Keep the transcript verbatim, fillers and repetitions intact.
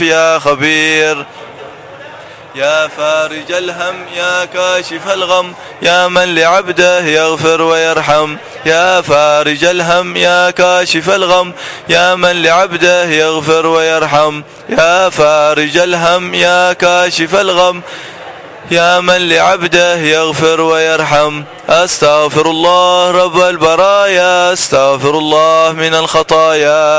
يا خبير. يا فارج الهم يا كاشف الغم يا من لعبده يغفر ويرحم. يا فارج الهم يا كاشف الغم يا من لعبده يغفر ويرحم. يا فارج الهم يا كاشف الغم يا من لعبده يغفر ويرحم. أستغفر الله رب البرايا، أستغفر الله من الخطايا.